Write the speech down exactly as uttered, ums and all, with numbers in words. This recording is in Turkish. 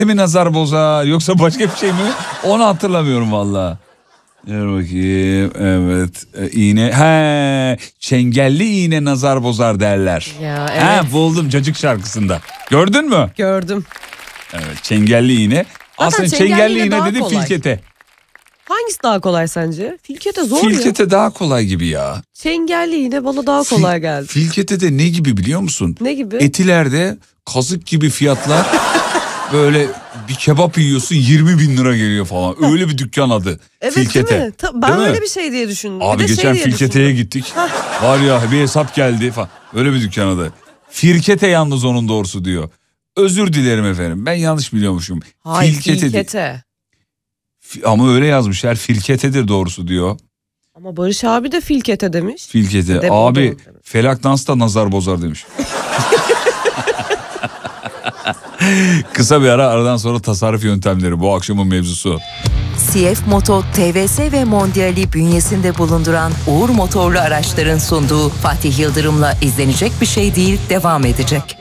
mi nazar bozar yoksa başka bir şey mi? Onu hatırlamıyorum valla. Dur bakayım. Evet. E, iğne. He, çengelli iğne nazar bozar derler. Ya, evet. He, buldum Cacık şarkısında. Gördün mü? Gördüm. Evet, çengelli iğne. Zaten Aslında çengelli çengelli iğne iğne daha dedim, kolay. filkete. Hangisi daha kolay sence? Filkete zor ya. Filkete daha kolay gibi ya. Çengelli iğne bana daha kolay Fil- geldi. Filkete de ne gibi biliyor musun? Ne gibi? Etilerde kazık gibi fiyatlar. Böyle bir kebap yiyorsun yirmi bin lira geliyor falan. Öyle bir dükkan adı. Evet Filkete. değil mi? Ta- ben Değil mi? öyle bir şey diye düşündüm. Abi bir de geçen şey diye Filkete'ye düşündüm. gittik. Var ya bir hesap geldi falan. Öyle bir dükkan adı. Firkete yalnız onun doğrusu diyor. Özür dilerim efendim. Ben yanlış biliyormuşum. Hayır, Filkete. filkete. Fi- Ama öyle yazmışlar. Firketedir doğrusu diyor. Ama Barış abi de filkete demiş. Filkete. De- Abi demiş. felak dans da nazar bozar demiş. Kısa bir ara, aradan sonra tasarruf yöntemleri bu akşamın mevzusu. C F Moto, T V S ve Mondial'i bünyesinde bulunduran Uğur Motorlu Araçların sunduğu Fatih Yıldırım'la izlenecek bir şey değil devam edecek.